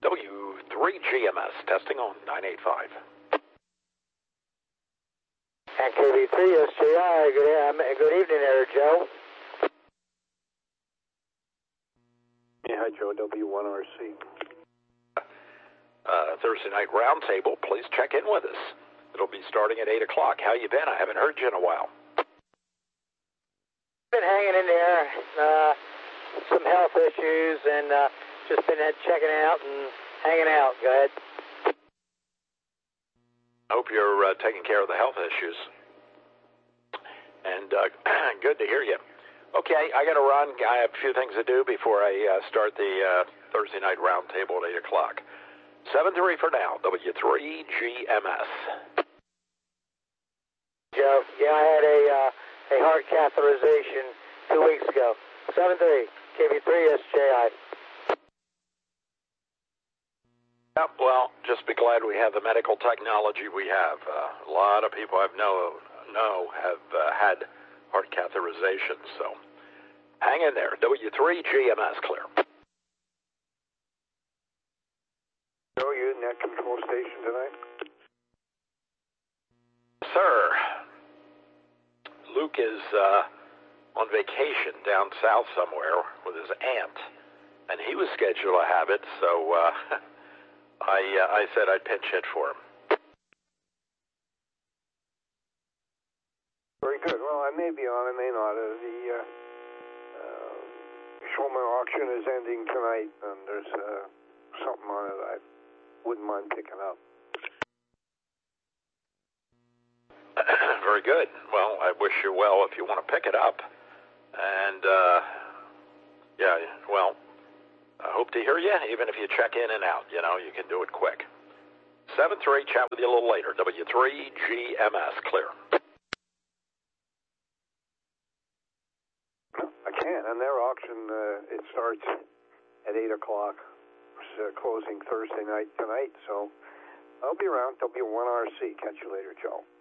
W3GMS, testing on 985. And KB3SJI, good evening there, Joe. Yeah, hi, Joe, W1RC. Thursday night roundtable, please check in with us. It'll be starting at 8 o'clock. How you been? I haven't heard you in a while. Been hanging in there, some health issues, and just been checking out and hanging out. Go ahead. Hope you're taking care of the health issues. And good to hear you. Okay, I got to run. I have a few things to do before I start the Thursday night roundtable at 8 o'clock. 7-3 for now, W3GMS. Joe, yeah, I had a heart catheterization 2 weeks ago. 7-3, KB3SJI. Yep, well, just be glad we have the medical technology we have. A lot of people I know have had heart catheterization, so hang in there. W3GMS clear. Joe, you in that control station tonight? Sir, Luke is on vacation down south somewhere with his aunt, and he was scheduled to have it, so I said I'd pinch hit for him. Very good. Well, I may be on, I may not. The Schulman auction is ending tonight, and there's something on it I wouldn't mind picking up. Very good. Well, I wish you well if you want to pick it up. And, yeah, well, I hope to hear you, even if you check in and out. You know, you can do it quick. 7-3, chat with you a little later. W3GMS, clear. I can, and their auction, it starts at 8 o'clock. It's closing Thursday night tonight, so I'll be around. W1RC. Catch you later, Joe.